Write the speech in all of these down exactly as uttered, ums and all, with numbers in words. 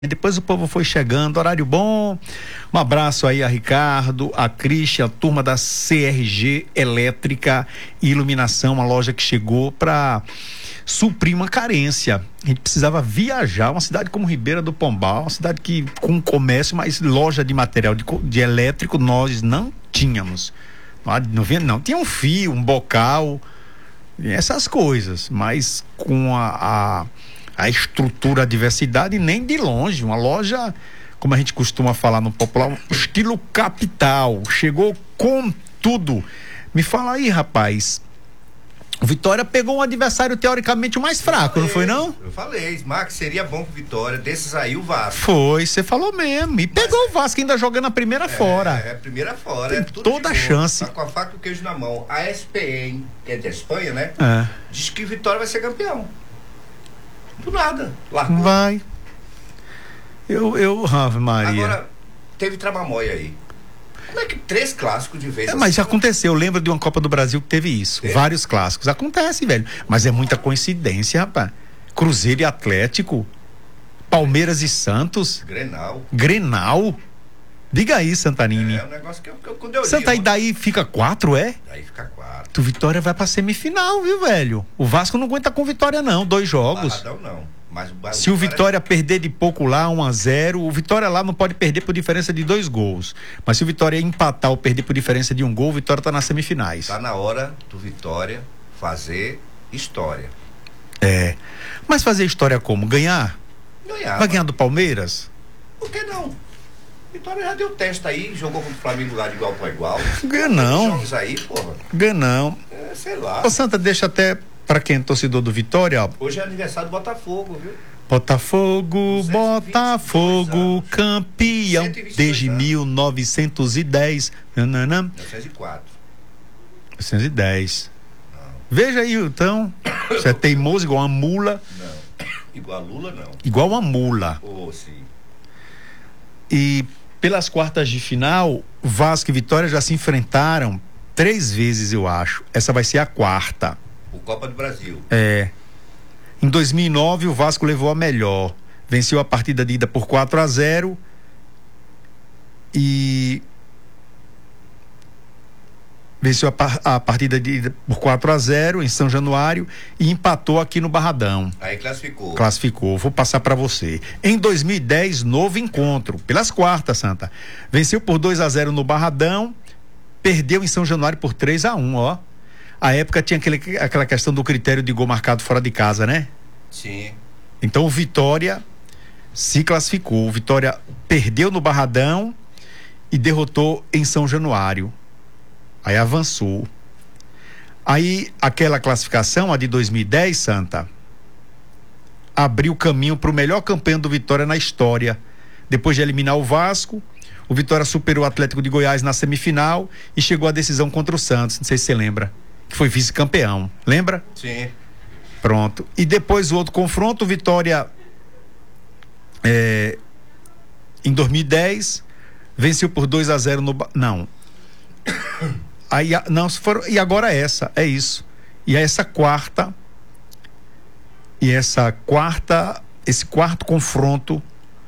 Depois o povo foi chegando, horário bom. Um abraço aí a Ricardo, a Cristian, a turma da C R G Elétrica e Iluminação, uma loja que chegou para suprir uma carência. A gente precisava viajar, uma cidade como Ribeira do Pombal, uma cidade que com comércio, mas loja de material de, de elétrico nós não tínhamos. Não, não, não tinha um fio, um bocal, essas coisas, mas com a, a a estrutura, a diversidade, nem de longe, uma loja, como a gente costuma falar no popular, estilo capital, chegou com tudo. Me fala aí, rapaz, o Vitória pegou um adversário teoricamente o mais fraco, falei, não foi não? Eu falei, Max, seria bom pro Vitória, desses aí o Vasco. Foi, você falou mesmo, e pegou Mas, o Vasco ainda jogando a primeira é, fora. É, a primeira fora, tem é tudo toda a chance. Tá com a faca e o queijo na mão. A S P N, que é da Espanha, né? É. Diz que o Vitória vai ser campeão. Do nada, largou. Vai. Eu, eu, Ave Maria. Agora, teve tramamóia aí. Como é que três clássicos de vez? É, mas já aconteceu, eu lembro de uma Copa do Brasil que teve isso. É. Vários clássicos. Acontece, velho. Mas é muita coincidência, rapaz. Cruzeiro e Atlético. Palmeiras e Santos. Grenal. Grenal. Diga aí, Santanini. É um negócio que eu, que eu quando eu Santa, li, e daí fica quatro, é? Daí fica quatro. Tu Vitória vai pra semifinal, viu, velho? O Vasco não aguenta com Vitória, não. Dois jogos. Barradão, não. Mas o Barradão, se o Vitória é... perder de pouco lá, um a zero, o Vitória lá não pode perder por diferença de dois gols. Mas se o Vitória empatar ou perder por diferença de um gol, o Vitória tá nas semifinais. Tá na hora do Vitória fazer história. É. Mas fazer história como? Ganhar? Ganhar. Vai ganhar do Palmeiras? Por que não? Vitória já deu teste aí, jogou com o Flamengo lá de igual para igual. Ganha não. Jogos aí, porra. Ganha não. É, sei lá. Ô Santa, deixa até pra quem é torcedor do Vitória, ó. Hoje é aniversário do Botafogo, viu? Botafogo, Botafogo, campeão desde mil novecentos e dez. Nananã. mil novecentos e quatro. mil novecentos e dez. Não. Veja aí, então. Você é teimoso igual uma mula. Não. Igual a Lula, não. Igual uma mula. Oh, sim. E pelas quartas de final, Vasco e Vitória já se enfrentaram três vezes, eu acho. Essa vai ser a quarta. O Copa do Brasil. É. Em dois mil e nove, o Vasco levou a melhor. Venceu a partida de ida por quatro a zero. E venceu a, par... a partida de ida por quatro a zero em São Januário e empatou aqui no Barradão. Aí classificou. Classificou. Vou passar para você. Em dois mil e dez, novo encontro, pelas quartas, Santa. Venceu por dois a zero no Barradão, perdeu em São Januário por três a um, ó. A época tinha aquele, aquela questão do critério de gol marcado fora de casa, né? Sim. Então o Vitória se classificou. O Vitória perdeu no Barradão e derrotou em São Januário. Aí avançou. Aí aquela classificação, a de dois mil e dez, Santa, abriu caminho para o melhor campeão do Vitória na história. Depois de eliminar o Vasco, o Vitória superou o Atlético de Goiás na semifinal e chegou à decisão contra o Santos. Não sei se você lembra. Que foi vice-campeão. Lembra? Sim. Pronto. E depois o outro confronto, o Vitória é, em dois mil e dez venceu por dois a zero no... Não. Aí, não, se for, e agora essa, é isso. E essa quarta, e essa quarta, esse quarto confronto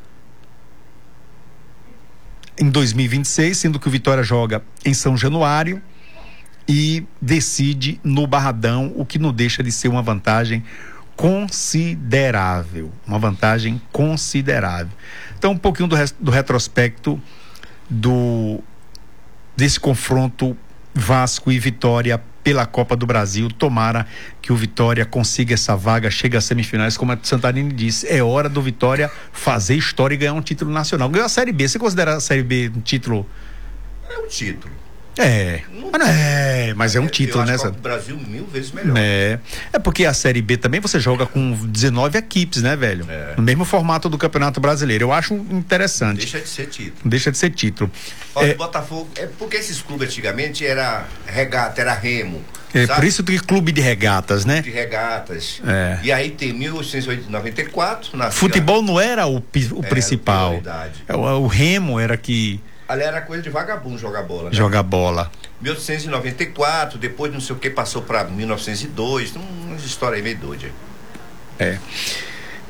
em dois mil e vinte e seis, sendo que o Vitória joga em São Januário e decide no Barradão, o que não deixa de ser uma vantagem considerável, uma vantagem considerável. Então, um pouquinho do, do retrospecto do desse confronto Vasco e Vitória pela Copa do Brasil. Tomara que o Vitória consiga essa vaga, chega às semifinais, como a Santanini disse, é hora do Vitória fazer história e ganhar um título nacional. Ganhou a Série B, você considera a Série B um título? É um título. É, não, mas, não é, mas é um título, né? O Brasil mil vezes melhor. É, é porque a Série B também você joga com dezenove equipes, né, velho? É. No mesmo formato do Campeonato Brasileiro. Eu acho interessante. Deixa de ser título. Deixa de ser título. Olha, é, o Botafogo, é porque esses clubes antigamente era regata, era remo. É, sabe? Por isso que clube de regatas, né? De regatas. É. E aí tem mil oitocentos e noventa e quatro. Futebol não era o, o era principal. O, o remo era que... Ali era coisa de vagabundo jogar bola, né? Jogar bola. mil oitocentos e noventa e quatro, depois não sei o que passou para mil novecentos e dois, uma história aí meio doida. É.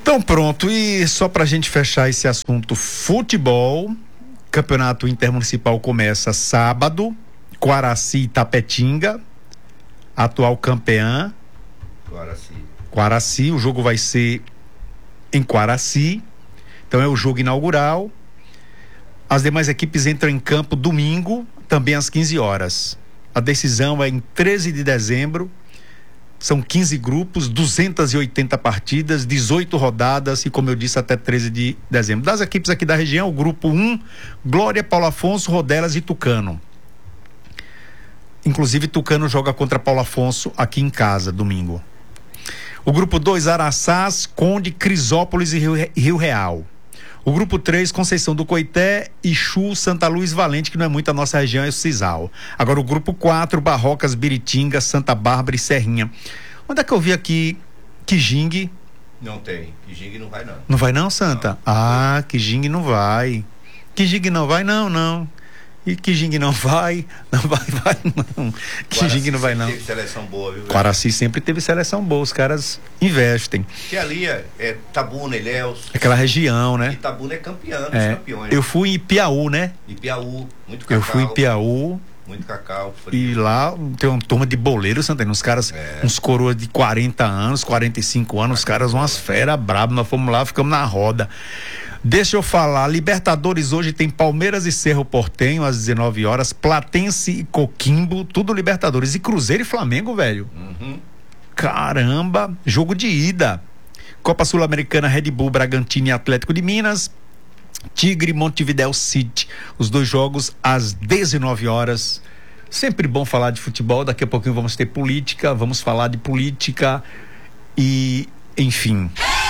Então pronto, e só pra gente fechar esse assunto futebol, Campeonato Intermunicipal começa sábado, Quaraci e Tapetinga, atual campeã. Quaraci. Quaraci, o jogo vai ser em Quaraci, então é o jogo inaugural. As demais equipes entram em campo domingo, também às quinze horas. A decisão é em treze de dezembro. São quinze grupos, duzentas e oitenta partidas, dezoito rodadas e, como eu disse, até treze de dezembro. Das equipes aqui da região, o grupo um, Glória, Paulo Afonso, Rodelas e Tucano. Inclusive, Tucano joga contra Paulo Afonso aqui em casa, domingo. O grupo dois, Araçás, Conde, Crisópolis e Rio, Rio Real. O grupo três, Conceição do Coité, Ixu, Santa Luz, Valente, que não é muito a nossa região, é o Cisal. Agora o grupo quatro, Barrocas, Biritinga, Santa Bárbara e Serrinha. Onde é que eu vi aqui Quijingue? Não tem, Quijingue não vai não. Não vai não, Santa? Não. Ah, Quijingue não vai. Quijingue não vai não, não. E Quijingue não vai, não vai, vai não. Quijingue não vai não. Teve seleção boa, viu? Quaraci sempre teve seleção boa, os caras investem. Que ali é, é Tabuna, Ilhéus. Aquela região, né? E Tabuna é campeão dos É. campeões. Eu fui em Piauí, né? E Piauí, muito cacau. Eu fui em Piauí. Muito cacau. E lá tem uma turma de boleiros, Santana, uns caras, É. uns coroas de quarenta anos, quarenta e cinco anos, os caras umas feras brabas. Nós fomos lá, ficamos na roda. Deixa eu falar, Libertadores hoje tem Palmeiras e Cerro Porteño às dezenove horas, Platense e Coquimbo, tudo Libertadores. E Cruzeiro e Flamengo, velho. Uhum. Caramba, jogo de ida. Copa Sul-Americana, Red Bull, Bragantino e Atlético de Minas, Tigre e Montevidéu City. Os dois jogos às dezenove horas. Sempre bom falar de futebol, daqui a pouquinho vamos ter política, vamos falar de política e, enfim.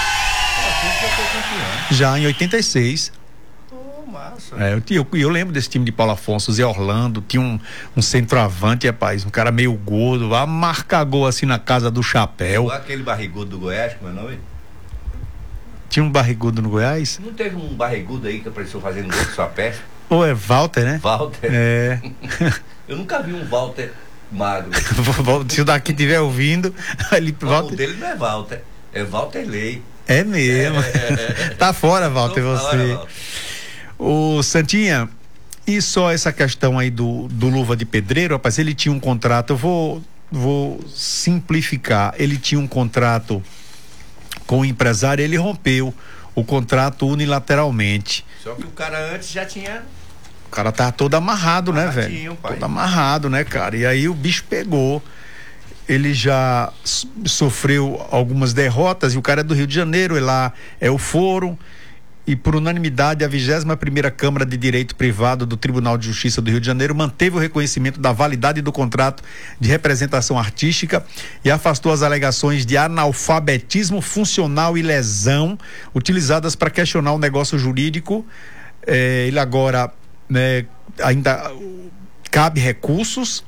Já em oitenta e seis. Oh, massa. É, eu, eu, eu lembro desse time de Paulo Afonso, Zé Orlando, tinha um, um centroavante, rapaz, um cara meio gordo, lá marca gol assim na casa do chapéu. Igual aquele barrigudo do Goiás, como é o nome? Tinha um barrigudo no Goiás? Não teve um barrigudo aí que apareceu fazendo gol com sua peça? Ou é Walter, né? Walter. É. Eu nunca vi um Walter magro. Se o daqui estiver ouvindo, ele O Walter. dele não é Walter, é Walter Lei. É mesmo. Tá fora, Walter, Não você. fala, Walter. Ô, Santinha, e só essa questão aí do, do Luva de Pedreiro, rapaz, ele tinha um contrato, eu vou, vou simplificar, ele tinha um contrato com o empresário, ele rompeu o contrato unilateralmente. Só que o cara antes já tinha. O cara tava todo amarrado, né, Amarradinho, velho? pai. Todo amarrado, né, cara? E aí o bicho pegou. Ele já s- sofreu algumas derrotas e o cara é do Rio de Janeiro, e lá é o foro. E por unanimidade, a vigésima primeira Câmara de Direito Privado do Tribunal de Justiça do Rio de Janeiro manteve o reconhecimento da validade do contrato de representação artística e afastou as alegações de analfabetismo funcional e lesão utilizadas para questionar o negócio jurídico. Eh, ele agora, né, ainda uh, cabe recursos,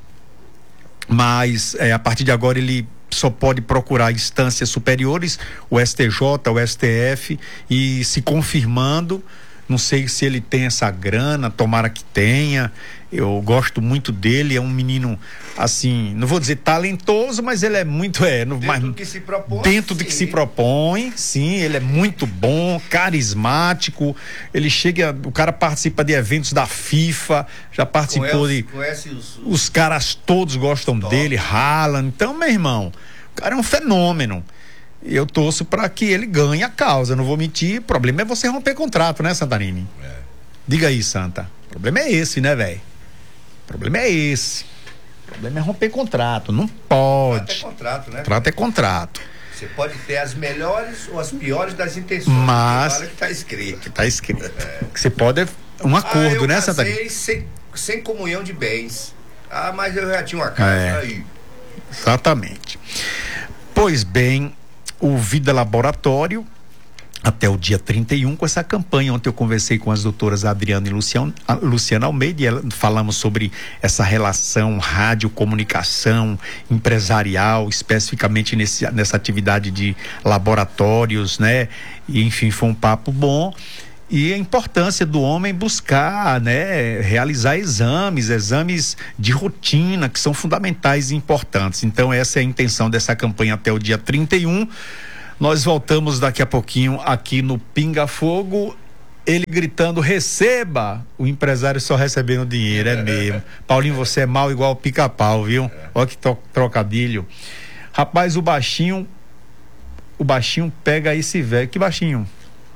mas eh, a partir de agora ele só pode procurar instâncias superiores, o S T J, o S T F, e se confirmando, não sei se ele tem essa grana, tomara que tenha. Eu gosto muito dele, é um menino assim, não vou dizer talentoso, mas ele é muito, é, no, Dentro mas, do que se propõe. dentro do que sim. se propõe, sim, ele é muito bom, carismático, ele chega, o cara participa de eventos da FIFA, já participou Conhece, de... conhece os, os... Os caras todos gostam Top. dele, Haaland. Então, meu irmão, o cara é um fenômeno. E eu torço para que ele ganhe a causa. Não vou mentir. O problema é você romper contrato, né, Santarini? É. Diga aí, Santa. O problema é esse, né, velho? O problema é esse. O problema é romper contrato. Não Até pode. contrato, né? Contrato é contrato. Você pode ter as melhores ou as piores das intenções. Mas- Olha que tá escrito. Tá escrito. Que você pode. É um acordo, ah, eu né, casei Santarini? sem, sem comunhão de bens. Ah, mas eu já tinha uma casa É. aí. Exatamente. Pois bem, o Vida Laboratório até o dia trinta e um com essa campanha. Ontem eu conversei com as doutoras Adriana e Luciano, a Luciana Almeida, e ela, falamos sobre essa relação rádio-comunicação empresarial, especificamente nesse, nessa atividade de laboratórios, né? E, enfim, foi um papo bom. E a importância do homem buscar, né, realizar exames, exames de rotina, que são fundamentais e importantes. Então, essa é a intenção dessa campanha até o dia trinta e um. Nós voltamos daqui a pouquinho aqui no Pinga Fogo. Ele gritando, receba! O empresário só recebendo dinheiro, é mesmo. Paulinho, você é mal igual o pica-pau, viu? Olha que to- trocadilho. Rapaz, o baixinho, o baixinho pega esse velho. Que baixinho?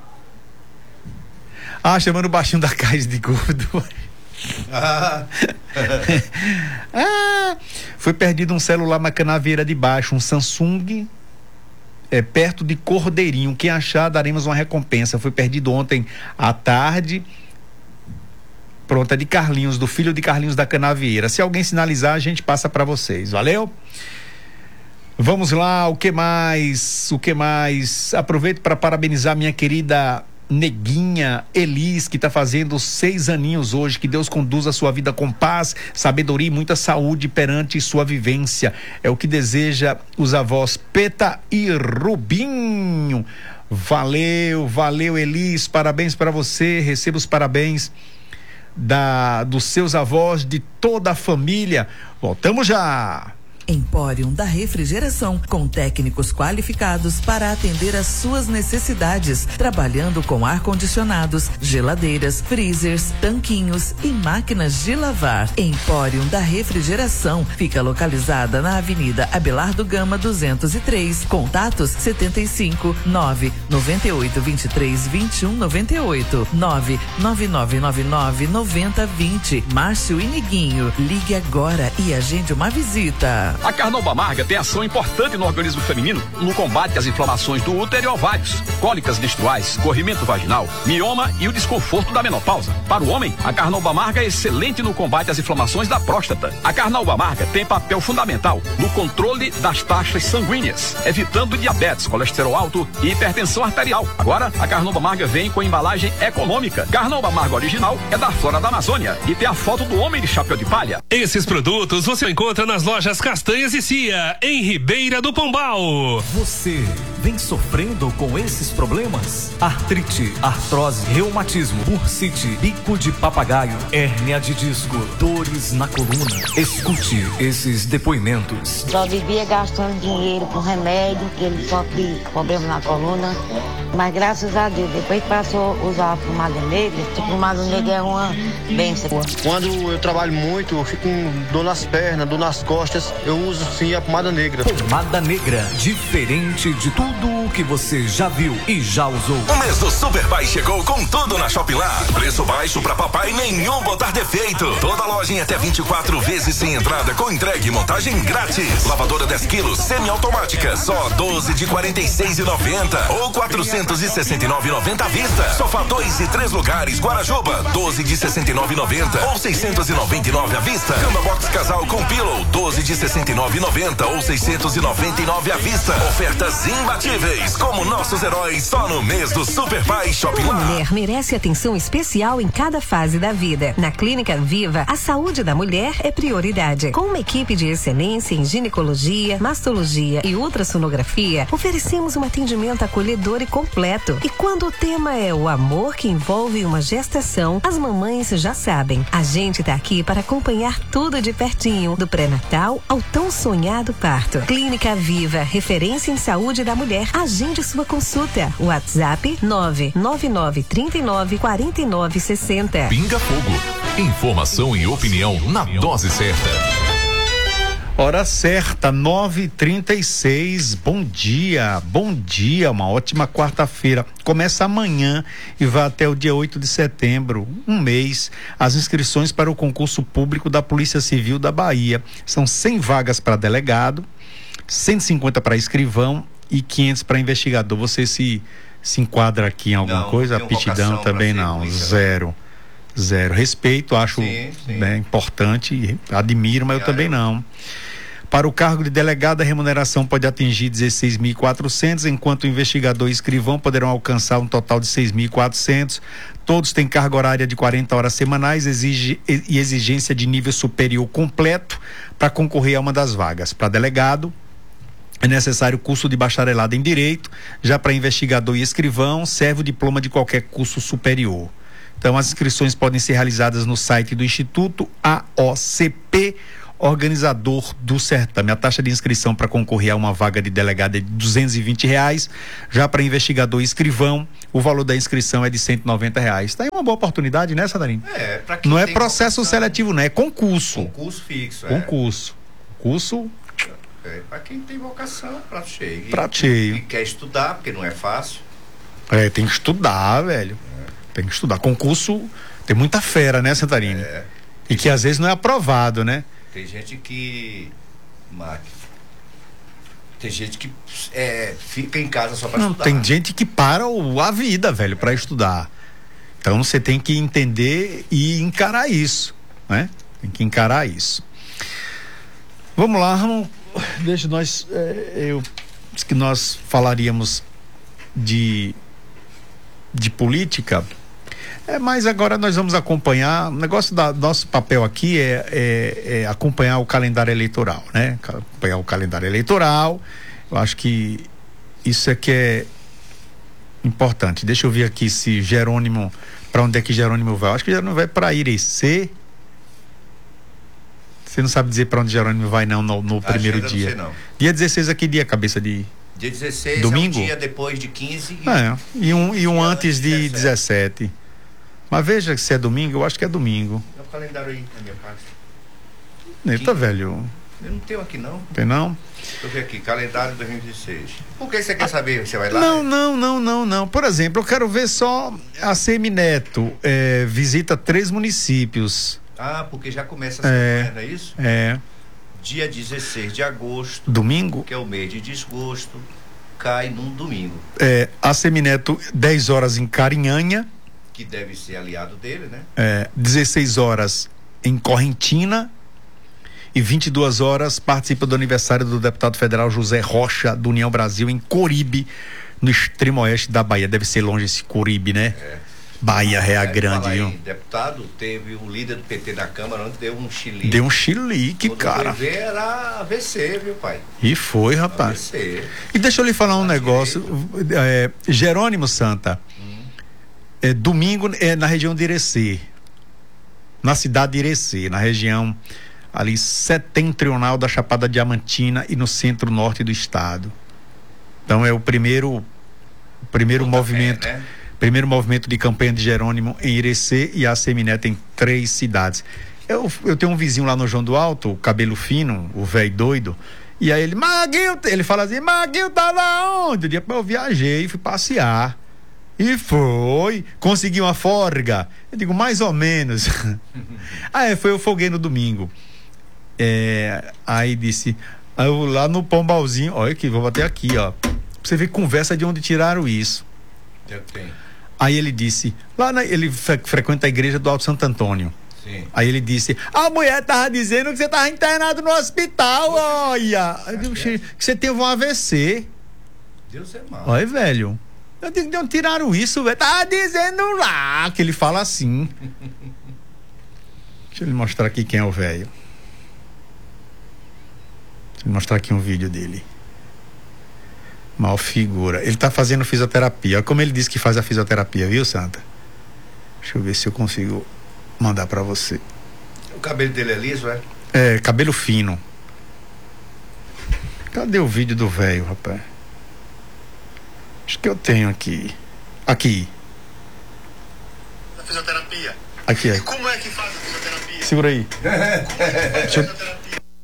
Ah, chamando o baixinho da Cais de Gordo. Ah. ah, foi perdido um celular na Canavieira de Baixo, um Samsung, é, perto de Cordeirinho. Quem achar, daremos uma recompensa. Foi perdido ontem à tarde. Pronto, é de Carlinhos, do filho de Carlinhos da Canavieira. Se alguém sinalizar, a gente passa para vocês. Valeu? Vamos lá, o que mais? O que mais? Aproveito para parabenizar minha querida Neguinha Elis, que está fazendo seis aninhos hoje. Que Deus conduza a sua vida com paz, sabedoria e muita saúde perante sua vivência. É o que deseja os avós Peta e Rubinho. Valeu, valeu, Elis, parabéns para você. Receba os parabéns da, dos seus avós, de toda a família. Voltamos já. Empórium da Refrigeração, com técnicos qualificados para atender às suas necessidades, trabalhando com ar-condicionados, geladeiras, freezers, tanquinhos e máquinas de lavar. Empórium da Refrigeração fica localizada na Avenida Abelardo Gama duzentos e três. Contatos setenta e cinco, nove noventa e oito, vinte e três, vinte e um, noventa e oito, nove nove nove nove nove, noventa, vinte. Márcio e Neguinho, ligue agora e agende uma visita. A Carnauba Amarga tem ação importante no organismo feminino no combate às inflamações do útero e ovários, cólicas menstruais, corrimento vaginal, mioma e o desconforto da menopausa. Para o homem, a Carnauba Amarga é excelente no combate às inflamações da próstata. A Carnauba Amarga tem papel fundamental no controle das taxas sanguíneas, evitando diabetes, colesterol alto e hipertensão arterial. Agora, a Carnauba Amarga vem com embalagem econômica. Carnauba Amarga original é da Flora da Amazônia e tem a foto do homem de chapéu de palha. Esses produtos você encontra nas lojas Castanhas e Cia, em Ribeira do Pombal. Você vem sofrendo com esses problemas? Artrite, artrose, reumatismo, bursite, bico de papagaio, hérnia de disco, dores na coluna. Escute esses depoimentos. Só vivia gastando dinheiro com remédio, que ele sofre problema na coluna. Mas graças a Deus, depois que passou a usar a pomada negra, a pomada negra é uma benção. Quando eu trabalho muito, eu fico com dor nas pernas, dor nas costas, eu uso sim a pomada negra. Pomada negra, diferente de tudo o que você já viu e já usou. O mês do Super Pai chegou com tudo na Shopilar. Preço baixo pra papai, nenhum botar defeito. Toda loja em até vinte e quatro vezes sem entrada, com entrega e montagem grátis. Lavadora dez quilos, semiautomática, só doze de quarenta e seis e noventa ou quatrocentos e sessenta e nove e noventa à vista. Sofá dois e três lugares, Guarajuba, doze de sessenta e nove e noventa ou seiscentos e noventa e nove à vista. Cama box casal com pillow, doze de sessenta e nove e noventa ou seiscentos e noventa e nove à vista. Ofertas imbatíveis, como nossos heróis, só no mês do Super Pai Shopping. Uma mulher merece atenção especial em cada fase da vida. Na Clínica Viva, a saúde da mulher é prioridade. Com uma equipe de excelência em ginecologia, mastologia e ultrassonografia, oferecemos um atendimento acolhedor e completo. E quando o tema é o amor que envolve uma gestação, as mamães já sabem. A gente tá aqui para acompanhar tudo de pertinho, do pré-natal ao tão sonhado parto. Clínica Viva, referência em saúde da mulher. Agende sua consulta. WhatsApp nove nove nove, trinta e nove, quarenta e nove, sessenta. Pinga Fogo. Informação e opinião na dose certa. Hora certa, nove e trinta e seis. Bom dia, bom dia, uma ótima quarta-feira. Começa amanhã e vai até o dia oito de setembro, um mês. As inscrições para o concurso público da Polícia Civil da Bahia. São cem vagas para delegado, cento e cinquenta para escrivão e quinhentos para investigador. Você se, se enquadra aqui em alguma não, coisa? Não Aptidão também não, polícia, zero. Zero. Respeito, acho sim, sim. Né, importante, admiro, mas eu também eu... não. Para o cargo de delegado, a remuneração pode atingir dezesseis mil e quatrocentos, enquanto o investigador e escrivão poderão alcançar um total de seis mil e quatrocentos. Todos têm carga horária de quarenta horas semanais exige, e exigência de nível superior completo para concorrer a uma das vagas. Para delegado, é necessário curso de bacharelado em Direito. Já para investigador e escrivão, serve o diploma de qualquer curso superior. Então, as inscrições podem ser realizadas no site do Instituto A O C P organizador do certame. A taxa de inscrição para concorrer a uma vaga de delegado é de duzentos e vinte reais. Já para investigador e escrivão, o valor da inscrição é de cento e noventa reais. Tá aí uma boa oportunidade, né, Santarino? É, pra quem não é tem processo vocação, seletivo, não é concurso. Concurso fixo, é. Concurso. Curso. É, para quem tem vocação, prato cheio. Prato cheio. E quer estudar, porque não é fácil. É, tem que estudar, velho. É. Tem que estudar. Concurso tem muita fera, né, Santarino? É. E que às vezes não é aprovado, né? Tem gente que... Mac, tem gente que é, fica em casa só para estudar. Tem gente que para o, a vida, velho, para estudar. Então você tem que entender e encarar isso, né? Tem que encarar isso. Vamos lá, vamos, deixa nós, é, eu disse que nós falaríamos de de política, é, mas agora nós vamos acompanhar, o negócio da nosso papel aqui é, é, é acompanhar o calendário eleitoral, né? Acompanhar o calendário eleitoral, eu acho que isso é que é importante. Deixa eu ver aqui se Jerônimo, para onde é que Jerônimo vai? Eu acho que Jerônimo vai para Irecê. Você não sabe dizer para onde Jerônimo vai não no, no primeiro dia? Não sei, não. Dia dezesseis aqui, dia cabeça de... Dia dezesseis domingo? É um dia depois de quinze. E, é, e um, e um antes de dezessete. dezessete. Mas veja se é domingo, eu acho que é domingo. É o calendário aí na minha parte. Eita, velho. Eu não tenho aqui não. Tem não? Deixa eu ver aqui, calendário dois mil e dezesseis. Por que você quer saber? Você vai lá? Não, não, não, não, não. Por exemplo, eu quero ver só a Semineto é, visita três municípios. Ah, porque já começa a semana, é, não é isso? É. Dia dezesseis de agosto. Domingo? Que é o mês de desgosto. Cai num domingo. É, a Semineto, dez horas em Carinhanha. Que deve ser aliado dele, né? É, dezesseis horas em Correntina. E vinte e duas horas participa do aniversário do deputado federal José Rocha, do União Brasil, em Coribe, no extremo oeste da Bahia. Deve ser longe esse Coribe, né? É. Bahia é, é grande, viu? Deputado, teve um líder do P T na Câmara onde deu um chilique. Deu um chilique, cara. Ver, era A V C, viu, pai? E foi, rapaz. A V C. E deixa eu lhe falar um tá negócio. É, Jerônimo Santa, hum. é, domingo é na região de Irecê. Na cidade de Irecê, na região ali setentrional da Chapada Diamantina e no centro-norte do estado. Então é o primeiro, o primeiro Puta movimento. Fé, né? Primeiro movimento de campanha de Jerônimo em Irecê e a Semineto em três cidades. Eu, eu tenho um vizinho lá no João do Alto, o cabelo fino, o velho doido, e aí ele, Maguil, ele fala assim, Maguil tá lá onde? O dia eu viajei, fui passear. E foi, consegui uma forga. Eu digo, mais ou menos. Ah, é, foi eu folguei no domingo. É, aí disse, eu lá no Pombalzinho, olha aqui, vou bater aqui, ó. Pra você ver conversa de onde tiraram isso. Eu tenho. Aí ele disse, lá na, ele fre, frequenta a igreja do Alto Santo Antônio. Sim. Aí ele disse, a mulher tava dizendo que você tava internado no hospital, olha. Eu digo, que você teve um A V C. Deus é mal. Olha, velho. Eu digo, de onde tiraram isso, velho? Tava dizendo lá, que ele fala assim. Deixa eu lhe mostrar aqui quem é o velho. Deixa eu lhe mostrar aqui um vídeo dele. Mal figura. Ele tá fazendo fisioterapia. Olha como ele disse que faz a fisioterapia, viu, Santa? Deixa eu ver se eu consigo mandar pra você. O cabelo dele é liso, é? É, cabelo fino. Cadê o vídeo do velho, rapaz? Acho que eu tenho aqui. Aqui. A fisioterapia. Aqui, é. E como é que faz a fisioterapia? Segura aí. Como é que faz a fisioterapia?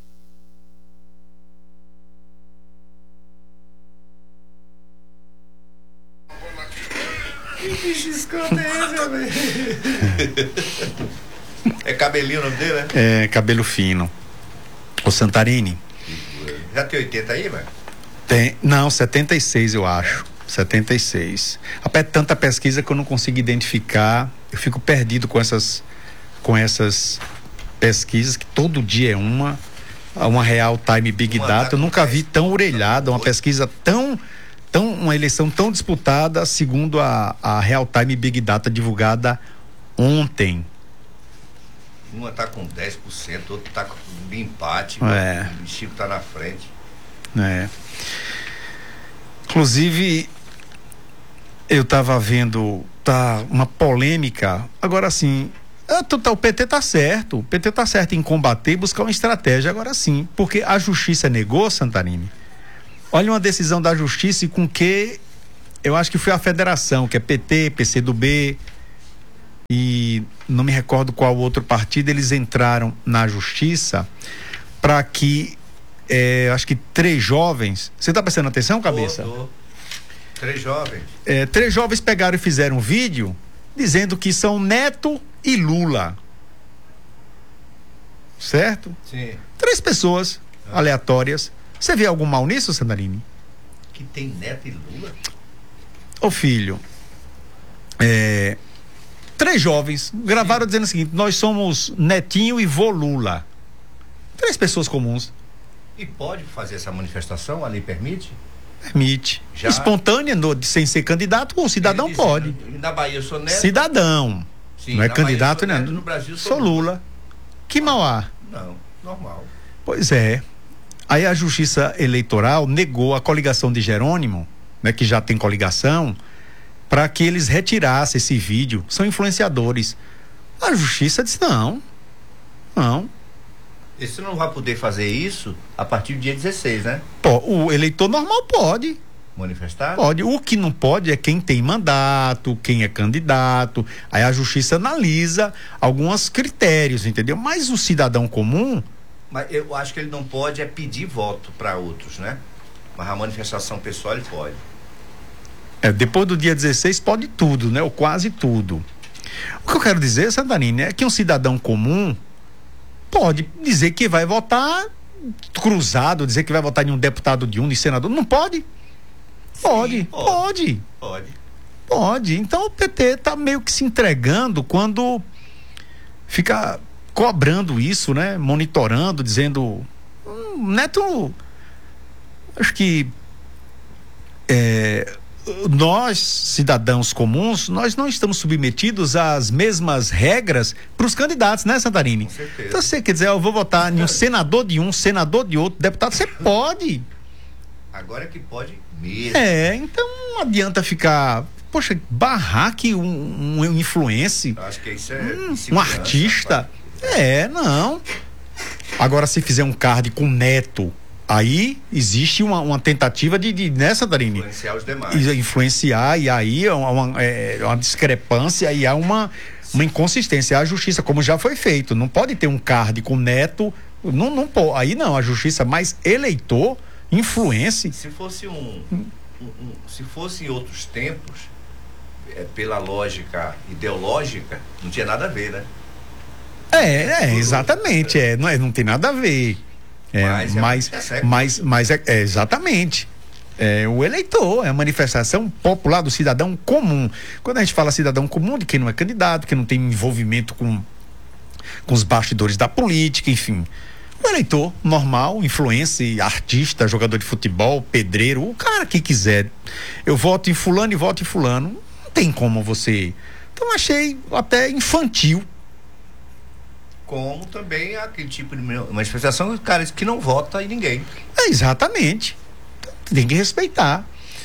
Que bicho escroto é esse, velho? É cabelinho o nome dele, né? É, cabelo fino. O Santarini. Já tem oitenta aí, velho? Tem, não, setenta e seis eu acho. É. setenta e seis. Rapaz, é tanta pesquisa que eu não consigo identificar. Eu fico perdido com essas com essas pesquisas, que todo dia é uma. Uma real time big uma data. Eu nunca vi tão orelhada, uma pesquisa tão. Tão, uma eleição tão disputada, segundo a, a Real Time Big Data divulgada ontem. Uma tá com dez por cento, outra tá com empate, é. O Chico tá na frente. É. Inclusive, eu tava vendo tá, uma polêmica. Agora, assim, O P T tá certo, o P T tá certo em combater e buscar uma estratégia, agora sim, porque a justiça negou, Santarini. Olha uma decisão da justiça e com que eu acho que foi a federação, que é P T, P C do B e não me recordo qual outro partido, eles entraram na justiça para que é, acho que três jovens, você tá prestando atenção, Cabeça? Tô, tô. Três jovens. É, três jovens pegaram e fizeram um vídeo dizendo que são Neto e Lula. Certo? Sim. Três pessoas ah. aleatórias. Você vê algum mal nisso, Sandarini? Que tem Neto e Lula? Ô filho, é, três jovens gravaram Sim. dizendo o seguinte: nós somos Netinho e vô Lula. Três pessoas comuns. E pode fazer essa manifestação? A lei permite? Permite. Já... Espontânea, no, sem ser candidato, o cidadão diz, pode. Na Bahia eu sou Neto. Cidadão. Sim, não é candidato, né? No Brasil sou, sou Lula. Lula. Que mal há? Não, normal. Pois é. Aí a Justiça Eleitoral negou a coligação de Jerônimo, né, que já tem coligação, para que eles retirassem esse vídeo. São influenciadores. A Justiça disse não. Não. E você não vai poder fazer isso a partir do dia dezesseis, né? Pô, o eleitor normal pode. Manifestar? Pode. O que não pode é quem tem mandato, quem é candidato. Aí a Justiça analisa alguns critérios, entendeu? Mas o cidadão comum... Mas eu acho que ele não pode é pedir voto para outros, né? Mas a manifestação pessoal ele pode. É, depois do dia dezesseis pode tudo, né? Ou quase tudo. O que eu quero dizer, Santarini, é que um cidadão comum pode dizer que vai votar cruzado, dizer que vai votar em um deputado de um, de senador. Não pode? Pode, Sim, pode. Pode. Pode. Pode. Então o P T tá meio que se entregando quando fica cobrando isso, né? Monitorando, dizendo hum, Neto, acho que é, nós, cidadãos comuns, nós não estamos submetidos às mesmas regras para os candidatos, né, Santarini? Com certeza. Então você quer dizer, eu vou votar em um senador de um, senador de outro, deputado, você pode. Agora é que pode mesmo. É, então não adianta ficar, poxa, barrar que um, um influencer, acho que isso é hum, um artista, rapaz. É, não. Agora se fizer um card com Neto, aí existe uma, uma tentativa de, de né, Santarini? Influenciar os demais. Influenciar, e aí é uma, uma, é uma discrepância e há uma, uma inconsistência. A justiça, como já foi feito, não pode ter um card com Neto, não, não pode, aí não, a justiça mais eleitor, influência. Se fosse um, um, um se fosse em outros tempos, é, pela lógica ideológica, não tinha nada a ver, né? É, é, exatamente, é, não, é, não tem nada a ver. É, mas, mas, é mas, mas é, é exatamente. É o eleitor, é a manifestação popular do cidadão comum. Quando a gente fala cidadão comum, de quem não é candidato, que não tem envolvimento com, com os bastidores da política, enfim. O eleitor normal, influencer, artista, jogador de futebol, pedreiro, o cara que quiser. Eu voto em fulano e voto em fulano. Não tem como você. Então achei até infantil. Como também aquele tipo de manifestação de caras que não vota em ninguém. É, exatamente. Tem que respeitar.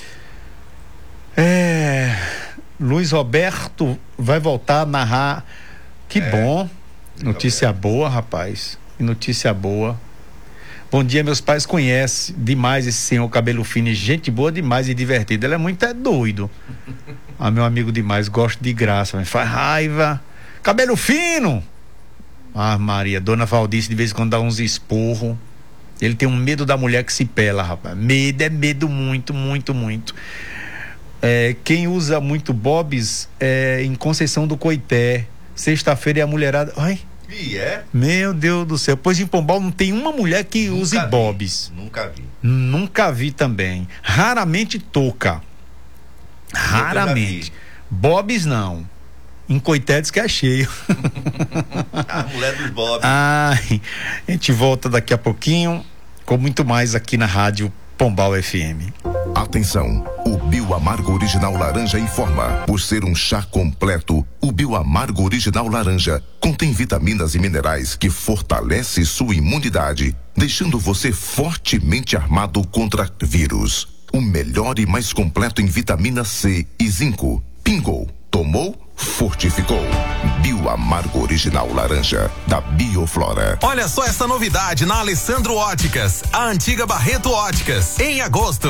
É, Luiz Roberto vai voltar a narrar. Que é, bom. Notícia Roberto. Boa, rapaz. Notícia boa. Bom dia, meus pais conhecem demais esse senhor cabelo fino, gente boa demais e divertido. Ele é muito é doido. Ah, meu amigo demais, gosto de graça, mas faz raiva. Cabelo fino! Ah, Maria, dona Valdice de vez em quando dá uns esporros. Ele tem um medo da mulher que se pela, rapaz. Medo é medo muito, muito, muito. É, quem usa muito bobs é em Conceição do Coité. Sexta-feira é a mulherada. Ai. E é? Meu Deus do céu. Pois em Pombal não tem uma mulher que nunca use vi, bobs. Nunca vi. Nunca vi também. Raramente touca. Raramente. Bobs não. Em Coité diz que é cheio. A mulher dos bobs. Ai, a gente volta daqui a pouquinho com muito mais aqui na Rádio Pombal F M. Atenção, o Bioamargo Original Laranja informa. Por ser um chá completo, o Bioamargo Original Laranja contém vitaminas e minerais que fortalece sua imunidade, deixando você fortemente armado contra vírus. O melhor e mais completo em vitamina C e zinco. Pingou, tomou, fortificou. Bioamargo Original Laranja, da Bioflora. Olha só essa novidade na Alessandro Óticas, a antiga Barreto Óticas. Em agosto,